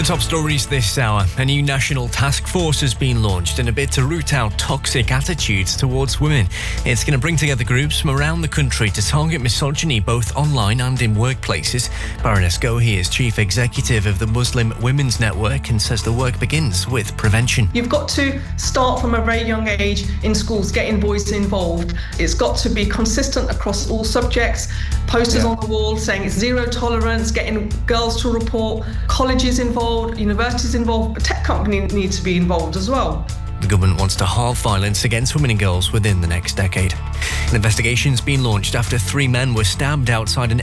The top stories this hour. A new national task force has been launched in a bid to root out toxic attitudes towards women. It's going to bring together groups from around the country to target misogyny both online and in workplaces. Baroness Gohi is chief executive of the Muslim Women's Network and says the work begins with prevention. You've got to start from a very young age in schools, getting boys involved. It's got to be consistent across all subjects. Posters on the wall saying it's zero tolerance, getting girls to report, colleges involved, universities involved, but tech companies need to be involved as well. The government wants to halve violence against women and girls within the next decade. An investigation's been launched after 3 men were stabbed outside an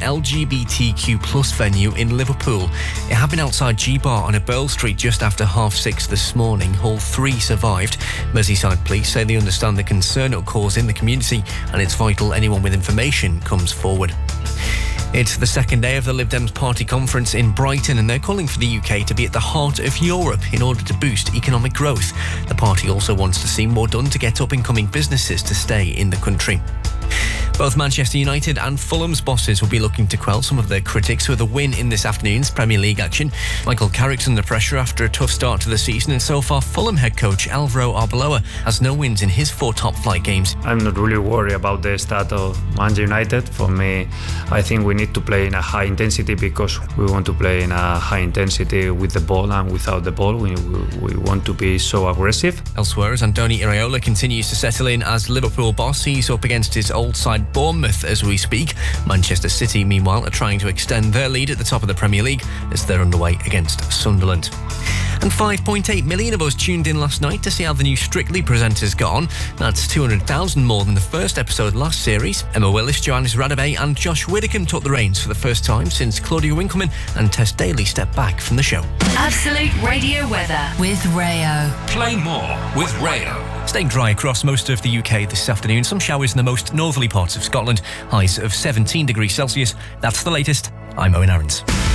LGBTQ+ venue in Liverpool. It happened outside G-Bar on Earl Street just after 6:30 this morning. All 3 survived. Merseyside police say they understand the concern it'll cause in the community, and it's vital anyone with information comes forward. It's the second day of the Lib Dems party conference in Brighton, and they're calling for the UK to be at the heart of Europe in order to boost economic growth. The party also wants to see more done to get up-and-coming businesses to stay in the country. Both Manchester United and Fulham's bosses will be looking to quell some of their critics with a win in this afternoon's Premier League action. Michael Carrick's under pressure after a tough start to the season, and so far Fulham head coach Alvaro Arbeloa has no wins in his 4 top-flight games. I'm not really worried about the start of Manchester United. For me, I think we need to play in a high intensity because we want to play in a high intensity with the ball and without the ball. We want to be so aggressive. Elsewhere, as Andoni Iraola continues to settle in as Liverpool boss, he's up against his old side Bournemouth as we speak. Manchester City, meanwhile, are trying to extend their lead at the top of the Premier League as they're underway against Sunderland. And 5.8 million of us tuned in last night to see how the new Strictly presenters got on. That's 200,000 more than the first episode last series. Emma Willis, Johannes Radebe and Josh Widdicombe took the reins for the first time since Claudia Winkleman and Tess Daly stepped back from the show. Absolute Radio Weather with Rayo. Play more with Rayo. Staying dry across most of the UK this afternoon. Some showers in the most northerly parts of Scotland. Highs of 17 degrees Celsius. That's the latest. I'm Owen Aarons.